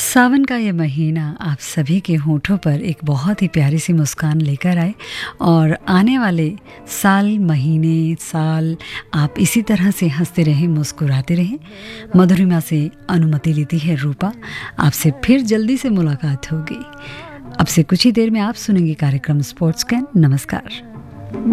सावन का ये महीना आप सभी के होठों पर एक बहुत ही प्यारी सी मुस्कान लेकर आए और आने वाले साल, महीने, साल आप इसी तरह से हंसते रहें, मुस्कुराते रहें। मधुरिमा से अनुमति लेती है रूपा। आपसे फिर जल्दी से मुलाकात होगी। अब से कुछ ही देर में आप सुनेंगे कार्यक्रम स्पोर्ट्स कैन। नमस्कार।